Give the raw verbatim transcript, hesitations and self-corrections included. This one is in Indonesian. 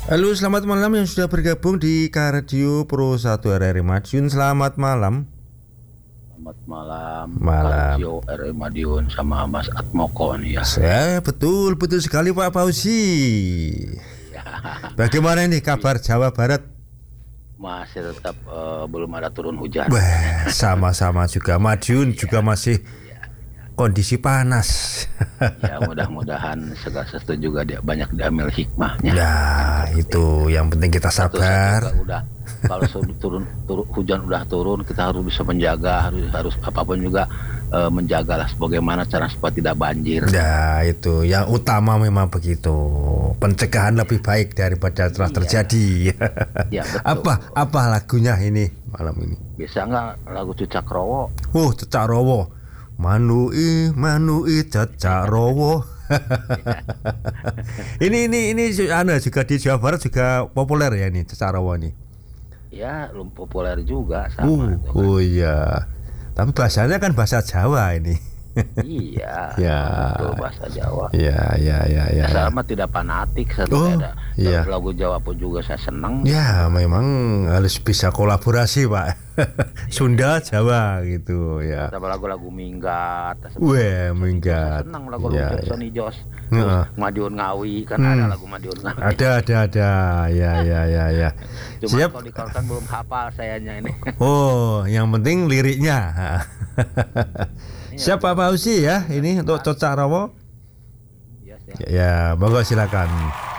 Halo, selamat malam yang sudah bergabung di Kardio Pro satu R R I Madiun. Selamat malam. Selamat malam, Malam. Kardio R R I Madiun sama Mas Atmoko nih ya. Saya betul betul sekali Pak Fauzi. Bagaimana ini kabar Jawa Barat? Masih tetap uh, belum ada turun hujan. Wah, sama-sama juga Madiun juga masih kondisi panas. Ya mudah-mudahan segala sesuatu juga dia banyak diambil hikmahnya. Ya itu yang penting kita sabar. Udah kalau turun, turun hujan udah turun, kita harus bisa menjaga, harus harus apapun juga uh, menjagalah bagaimana cara supaya tidak banjir. Ya itu yang utama memang begitu. Pencegahan lebih baik daripada telah terjadi. Ya, betul. Apa apa lagunya ini malam ini? Bisa nggak lagu Cecak Rowo? Oh, Cecak Rowo. Manui, manui Cecak Rowo. ini ini ini anu juga di Jawa Barat juga populer ya ini Cecak Rowo nih. Ya, belum populer juga sama. Uh, kan. Oh iya. Tapi bahasanya kan bahasa Jawa ini. Iya, Ya. betul bahasa Jawa. Ya, ya, ya, ya. Saya mah tidak fanatik, saya Oh, ada iya. lagu Jawa pun juga saya senang. Ya, memang harus bisa kolaborasi, Pak. Sunda, Jawa gitu ya. Sama lagu-lagu Minggat. Weh, Minggat. Saya senang lagu-lagu Ya, ya. Sonny Jos. Heeh. Madiun Ngawi kan Hmm. ada lagu Madiun Ngawi. Ada, ada, ada. Ya, ya, ya, ya. Cuma Siap. kalau di Kalteng belum hafal sayanya ini. Oh, yang penting liriknya. Siap Pak Fauzi ya, ini untuk Cecak Rowo. Ya, siap. Ya, monggo silakan.